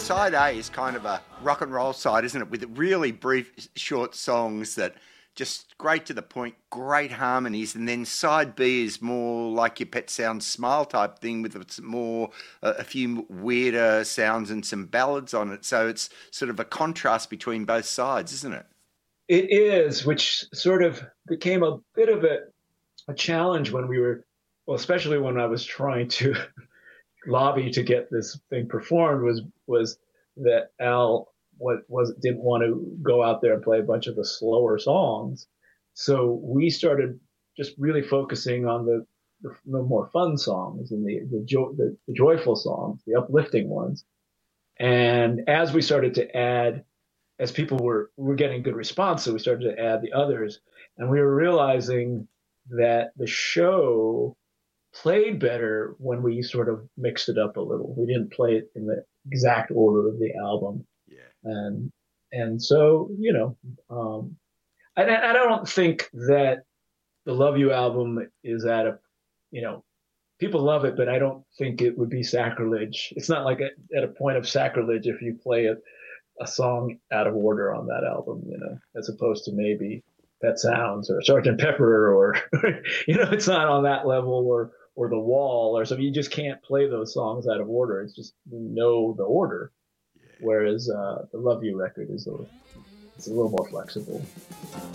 side A is kind of a rock and roll side, isn't it? With really brief, short songs that just great to the point, great harmonies. And then side B is more like your Pet Sounds Smile type thing with a few weirder sounds and some ballads on it. So it's sort of a contrast between both sides, isn't it? It is, which sort of became a bit of a challenge when we were, well, especially when I was trying to lobby to get this thing performed was that Al didn't want to go out there and play a bunch of the slower songs. So we started just really focusing on the more fun songs and the joyful songs, the uplifting ones. And as we started to add, as people were getting good response, so we started to add the others, and we were realizing that the show played better when we sort of mixed it up a little. We didn't play it in the exact order of the album. Yeah. And so, I don't think that the Love You album is people love it, but I don't think it would be sacrilege. It's not like at a point of sacrilege if you play a song out of order on that album, as opposed to maybe Pet Sounds or Sgt. Pepper or, it's not on that level or The Wall or something. You just can't play those songs out of order. It's just, the order. Yeah. Whereas the Love You record is a little more flexible.